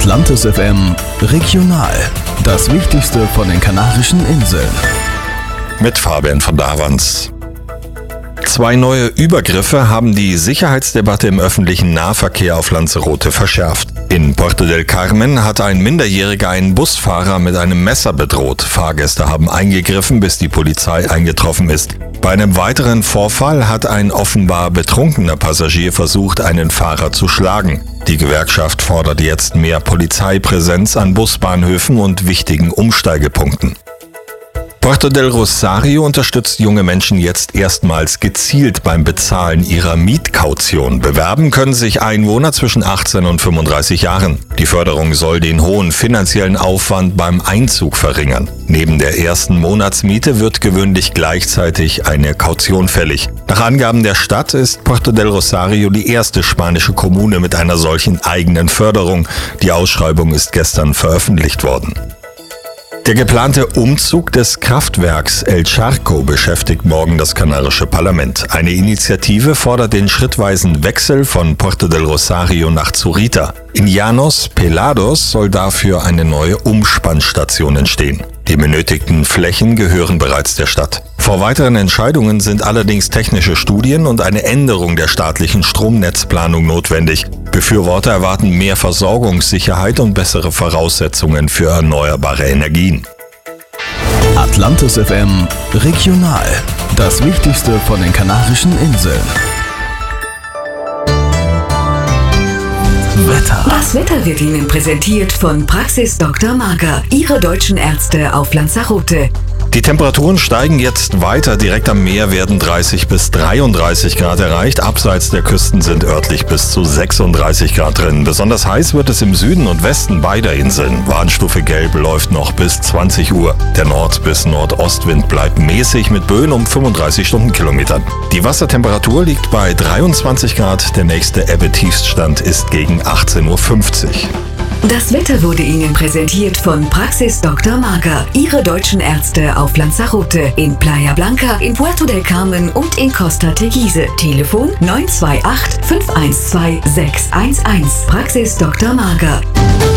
Atlantis FM Regional. Das Wichtigste von den Kanarischen Inseln. Mit Fabian von Davans. 2 neue Übergriffe haben die Sicherheitsdebatte im öffentlichen Nahverkehr auf Lanzarote verschärft. In Puerto del Carmen hat ein Minderjähriger einen Busfahrer mit einem Messer bedroht. Fahrgäste haben eingegriffen, bis die Polizei eingetroffen ist. Bei einem weiteren Vorfall hat ein offenbar betrunkener Passagier versucht, einen Fahrer zu schlagen. Die Gewerkschaft fordert jetzt mehr Polizeipräsenz an Busbahnhöfen und wichtigen Umsteigepunkten. Puerto del Rosario unterstützt junge Menschen jetzt erstmals gezielt beim Bezahlen ihrer Mietkaution. Bewerben können sich Einwohner zwischen 18 und 35 Jahren. Die Förderung soll den hohen finanziellen Aufwand beim Einzug verringern. Neben der ersten Monatsmiete wird gewöhnlich gleichzeitig eine Kaution fällig. Nach Angaben der Stadt ist Puerto del Rosario die erste spanische Kommune mit einer solchen eigenen Förderung. Die Ausschreibung ist gestern veröffentlicht worden. Der geplante Umzug des Kraftwerks El Charco beschäftigt morgen das kanarische Parlament. Eine Initiative fordert den schrittweisen Wechsel von Puerto del Rosario nach Zurita. In Llanos Pelados soll dafür eine neue Umspannstation entstehen. Die benötigten Flächen gehören bereits der Stadt. Vor weiteren Entscheidungen sind allerdings technische Studien und eine Änderung der staatlichen Stromnetzplanung notwendig. Befürworter erwarten mehr Versorgungssicherheit und bessere Voraussetzungen für erneuerbare Energien. Atlantis FM Regional. Das Wichtigste von den Kanarischen Inseln. Wetter. Das Wetter wird Ihnen präsentiert von Praxis Dr. Marga, Ihre deutschen Ärzte auf Lanzarote. Die Temperaturen steigen jetzt weiter. Direkt am Meer werden 30 bis 33 Grad erreicht. Abseits der Küsten sind örtlich bis zu 36 Grad drin. Besonders heiß wird es im Süden und Westen beider Inseln. Warnstufe Gelb läuft noch bis 20 Uhr. Der Nord- bis Nordostwind bleibt mäßig mit Böen um 35 Stundenkilometern. Die Wassertemperatur liegt bei 23 Grad. Der nächste Ebbe-Tiefststand ist gegen 18.50 Uhr. Das Wetter wurde Ihnen präsentiert von Praxis Dr. Marga, Ihre deutschen Ärzte auf Lanzarote, in Playa Blanca, in Puerto del Carmen und in Costa Teguise. Telefon 928 512 611. Praxis Dr. Marga.